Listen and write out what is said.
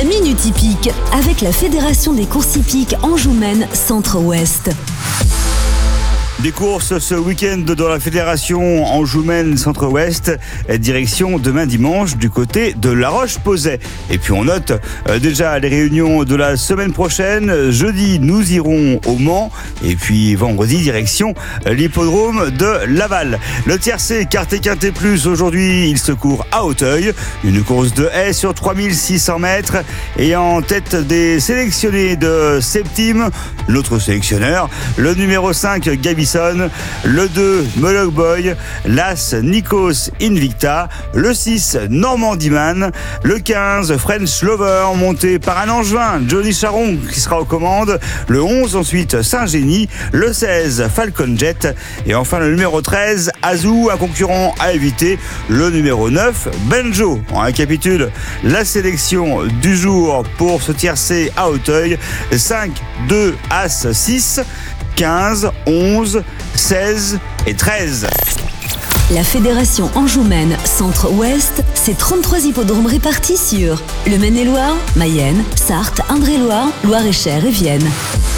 La Minute Hippique avec la Fédération des courses hippiques Anjou-Maine Centre-Ouest. Des courses ce week-end dans la fédération Anjou-Maine Centre-Ouest, direction demain dimanche du côté de La Roche-Posay. Et puis on note déjà les réunions de la semaine prochaine. Jeudi, nous irons au Mans. Et puis vendredi, direction l'hippodrome de Laval. Le tiercé Quarté Quinté Plus, aujourd'hui, il se court à Auteuil. Une course de haie sur 3600 mètres. Et en tête des sélectionnés de Septime, l'autre sélectionneur, le numéro 5, Gabisson, le 2, Moloch Boy, l'As, Nikos Invicta, le 6, Normandie Man, le 15, French Lover, monté par un Angevin, Johnny Charon, qui sera aux commandes, le 11, ensuite, Saint-Génie, le 16, Falcon Jet, et enfin le numéro 13, Azou, un concurrent à éviter, le numéro 9, Benjo. On récapitule la sélection du jour pour ce tiercé à Auteuil: 5, 2, As, 6, 15, 11, 16 et 13. La Fédération Anjou-Maine Centre-Ouest, c'est 33 hippodromes répartis sur le Maine-et-Loire, Mayenne, Sarthe, Indre-et-Loire, Loire-et-Cher et Vienne.